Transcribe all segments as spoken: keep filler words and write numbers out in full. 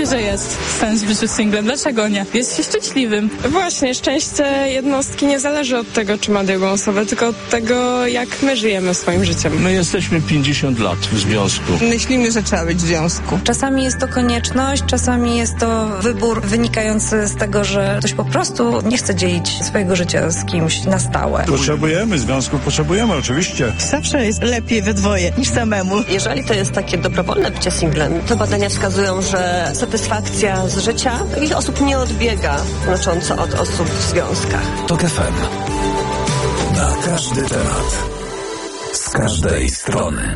że jest sens byciu singlem. Dlaczego nie? Jest się szczęśliwym. Właśnie, szczęście jednostki nie zależy od tego, czy ma drugą osobę, tylko od tego, jak my żyjemy swoim życiem. My jesteśmy pięćdziesiąt lat w związku. Myślimy, że trzeba być w związku. Czasami jest to konieczność, czasami jest to wybór wynikający z tego, że ktoś po prostu nie chce dzielić swojego życia z kimś na stałe. Potrzebujemy związku, potrzebujemy oczywiście. Zawsze jest lepiej we dwoje niż samemu. Jeżeli to jest takie dobrowolne bycie singlem, to badania wskazują, że satysfakcja z życia takich osób nie odbiega znacząco od osób w związkach. TOK F M. Na każdy temat. Z każdej strony.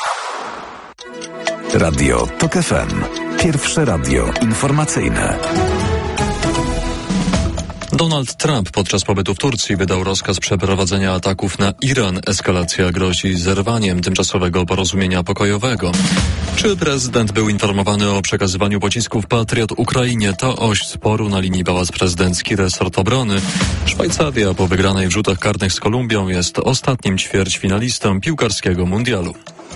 Radio TOK F M. Pierwsze radio informacyjne. Donald Trump podczas pobytu w Turcji wydał rozkaz przeprowadzenia ataków na Iran. Eskalacja grozi zerwaniem tymczasowego porozumienia pokojowego. Czy prezydent był informowany o przekazywaniu pocisków Patriot Ukrainie? To oś sporu na linii Pałac Prezydencki, resort obrony. Szwajcaria po wygranej w rzutach karnych z Kolumbią jest ostatnim ćwierćfinalistą piłkarskiego mundialu.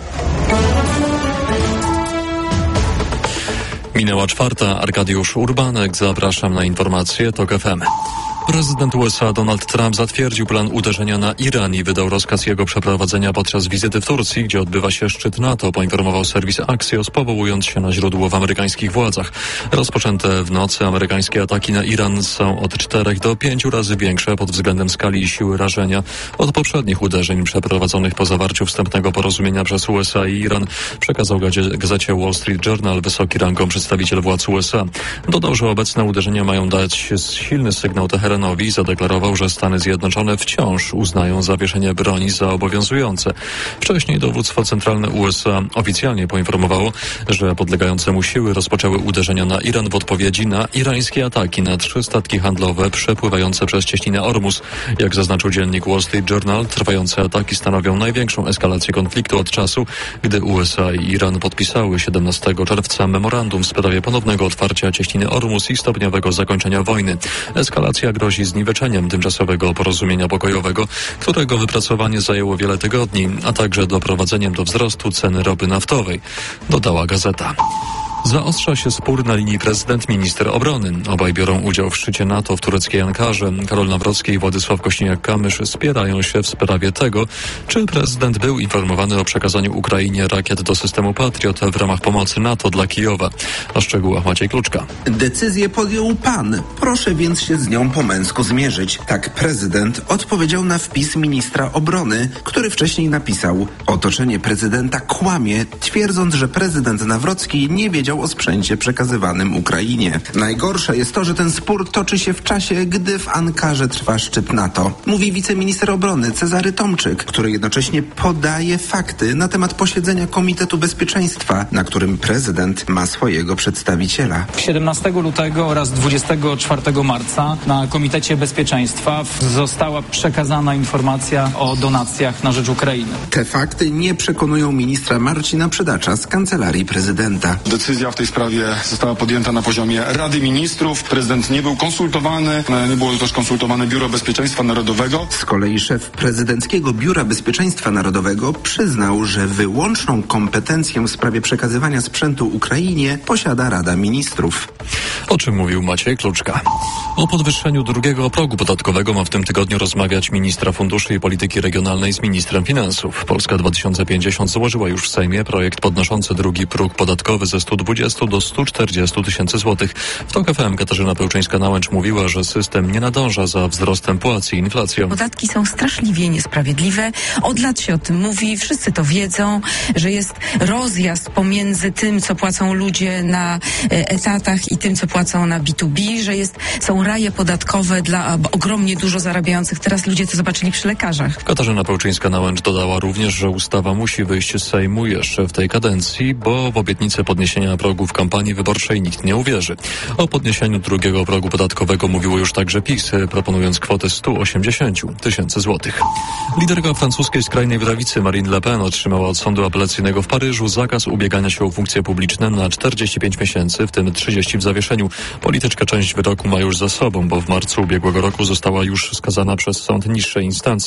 Minęła czwarta. Arkadiusz Urbanek. Zapraszam na informacje TOK F M. Prezydent U S A Donald Trump zatwierdził plan uderzenia na Iran i wydał rozkaz jego przeprowadzenia podczas wizyty w Turcji, gdzie odbywa się szczyt NATO, poinformował serwis Axios, powołując się na źródło w amerykańskich władzach. Rozpoczęte w nocy amerykańskie ataki na Iran są od czterech do pięciu razy większe pod względem skali i siły rażenia od poprzednich uderzeń przeprowadzonych po zawarciu wstępnego porozumienia przez U S A i Iran, przekazał gazecie Wall Street Journal wysoki rangą przedstawiciel władz U S A. Dodał, że obecne uderzenia mają dać silny sygnał Teheranowi. Zadeklarował, że Stany Zjednoczone wciąż uznają zawieszenie broni za obowiązujące. Wcześniej dowództwo centralne U S A oficjalnie poinformowało, że podlegające mu siły rozpoczęły uderzenia na Iran w odpowiedzi na irańskie ataki na trzy statki handlowe przepływające przez cieśninę Ormus. Jak zaznaczył dziennik Wall Street Journal, trwające ataki stanowią największą eskalację konfliktu od czasu, gdy U S A i Iran podpisały siedemnastego czerwca memorandum w sprawie ponownego otwarcia cieśniny Ormus i stopniowego zakończenia wojny. Eskalacja grozi zniweczeniem tymczasowego porozumienia pokojowego, którego wypracowanie zajęło wiele tygodni, a także doprowadzeniem do wzrostu ceny ropy naftowej, dodała gazeta. Zaostrza się spór na linii prezydent-minister obrony. Obaj biorą udział w szczycie NATO w tureckiej Ankarze. Karol Nawrocki i Władysław Kośniak-Kamysz spierają się w sprawie tego, czy prezydent był informowany o przekazaniu Ukrainie rakiet do systemu Patriot w ramach pomocy NATO dla Kijowa. O szczegółach Maciej Kluczka. Decyzję podjął pan. Proszę więc się z nią po męsku zmierzyć. Tak prezydent odpowiedział na wpis ministra obrony, który wcześniej napisał: otoczenie prezydenta kłamie, twierdząc, że prezydent Nawrocki nie wiedział o sprzęcie przekazywanym Ukrainie. Najgorsze jest to, że ten spór toczy się w czasie, gdy w Ankarze trwa szczyt NATO. Mówi wiceminister obrony Cezary Tomczyk, który jednocześnie podaje fakty na temat posiedzenia Komitetu Bezpieczeństwa, na którym prezydent ma swojego przedstawiciela. siedemnastego lutego oraz dwudziestego czwartego marca na Komitecie Bezpieczeństwa została przekazana informacja o donacjach na rzecz Ukrainy. Te fakty nie przekonują ministra Marcina Przydacza z Kancelarii Prezydenta. Decyzja w tej sprawie została podjęta na poziomie Rady Ministrów. Prezydent nie był konsultowany, nie było też konsultowane Biuro Bezpieczeństwa Narodowego. Z kolei szef prezydenckiego Biura Bezpieczeństwa Narodowego przyznał, że wyłączną kompetencję w sprawie przekazywania sprzętu Ukrainie posiada Rada Ministrów. O czym mówił Maciej Kluczka. O podwyższeniu drugiego progu podatkowego ma w tym tygodniu rozmawiać ministra funduszy i polityki regionalnej z ministrem finansów. Polska dwa tysiące pięćdziesiąt złożyła już w Sejmie projekt podnoszący drugi próg podatkowy ze stu dwudziestu do stu czterdziestu tysięcy złotych. W TOK F M Katarzyna Pełczyńska-Nałęcz mówiła, że system nie nadąża za wzrostem płac i inflacją. Podatki są straszliwie niesprawiedliwe. Od lat się o tym mówi, wszyscy to wiedzą, że jest rozjazd pomiędzy tym, co płacą ludzie na etatach i tym, co płacą na B dwa B, że jest, są raje podatkowe dla ogromnie dużo zarabiających. Teraz ludzie to zobaczyli przy lekarzach. Katarzyna Pełczyńska-Nałęcz dodała również, że ustawa musi wyjść z Sejmu jeszcze w tej kadencji, bo w obietnicę podniesienia progu w kampanii wyborczej nikt nie uwierzy. O podniesieniu drugiego progu podatkowego mówiło już także PiS, proponując kwotę stu osiemdziesięciu tysięcy złotych. Liderka francuskiej skrajnej prawicy Marine Le Pen otrzymała od sądu apelacyjnego w Paryżu zakaz ubiegania się o funkcje publiczne na czterdzieści pięć miesięcy, w tym trzydzieści w zawieszeniu. Polityczka część wyroku ma już za sobą, bo w marcu ubiegłego roku została już skazana przez sąd niższej instancji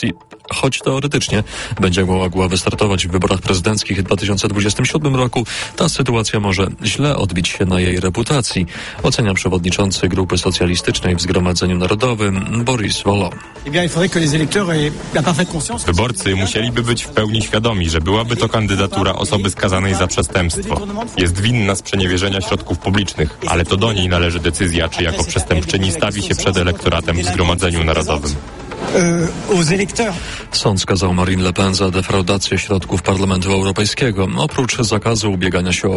Choć teoretycznie będzie mogła wystartować w wyborach prezydenckich w dwa tysiące dwudziestym siódmym roku, ta sytuacja może źle odbić się na jej reputacji, ocenia przewodniczący Grupy Socjalistycznej w Zgromadzeniu Narodowym Boris Vallon. Wyborcy musieliby być w pełni świadomi, że byłaby to kandydatura osoby skazanej za przestępstwo. Jest winna sprzeniewierzenia środków publicznych, ale to do niej należy decyzja, czy jako przestępczyni stawi się przed elektoratem w Zgromadzeniu Narodowym. Sąd skazał Marine Le Pen za defraudację środków Parlamentu Europejskiego. Oprócz zakazu ubiegania się o